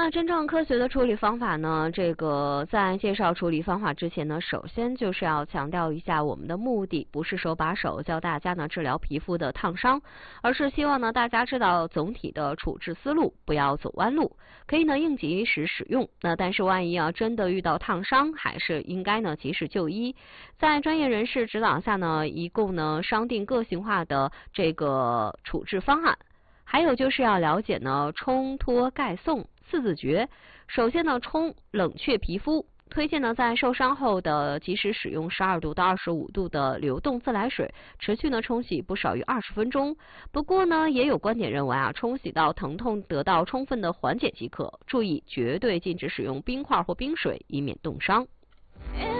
那真正科学的处理方法呢，在介绍处理方法之前呢，首先就是要强调一下我们的目的，不是手把手教大家呢治疗皮肤的烫伤，而是希望呢大家知道总体的处置思路，不要走弯路，可以呢应急时使用。那但是万一真的遇到烫伤，还是应该呢及时就医，在专业人士指导下呢，一共呢商定个性化的处置方案。还有就是要了解呢冲脱盖送4字诀。首先呢，冲冷却皮肤，推荐呢在受伤后的及时使用12度到25度的流动自来水，持续呢冲洗不少于20分钟。不过呢，也有观点认为冲洗到疼痛得到充分的缓解即可，注意绝对禁止使用冰块或冰水，以免冻伤。